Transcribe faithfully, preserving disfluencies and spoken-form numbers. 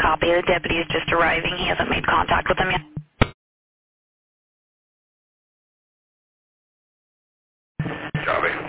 copy. The deputy is just arriving. He hasn't made contact with them yet. Copy.